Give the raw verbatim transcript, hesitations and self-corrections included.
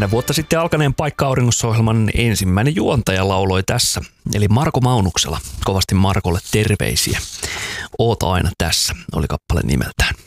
Kymmenen vuotta sitten alkaneen Paikka Auringossa-ohjelman ensimmäinen juontaja lauloi tässä, eli Marko Maunuksela. Kovasti Markolle terveisiä. Oota aina tässä, oli kappale nimeltään.